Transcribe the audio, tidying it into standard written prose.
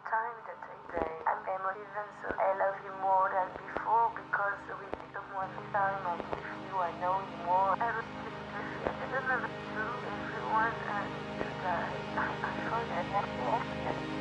time that I say I'm emotive and so I love you more than before because with someone time